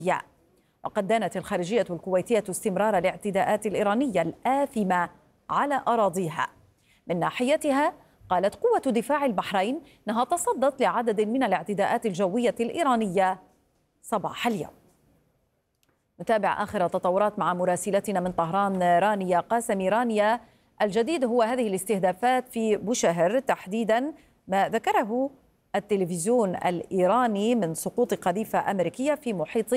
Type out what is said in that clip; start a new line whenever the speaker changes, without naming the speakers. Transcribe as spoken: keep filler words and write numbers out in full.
وقد دانت الخارجية الكويتية استمرار الاعتداءات الإيرانية الآثمة على أراضيها. من ناحيتها قالت قوة دفاع البحرين أنها تصدت لعدد من الاعتداءات الجوية الإيرانية صباح اليوم. نتابع آخر التطورات مع مراسلتنا من طهران رانيا قاسمي. رانيا، الجديد هو هذه الاستهدافات في بوشهر، تحديدا ما ذكره التلفزيون الإيراني من سقوط قذيفة أمريكية في محيط